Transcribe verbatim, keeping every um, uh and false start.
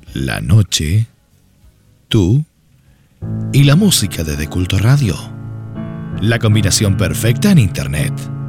la noche, tú y la música de De Culto Radio. La combinación perfecta en Internet.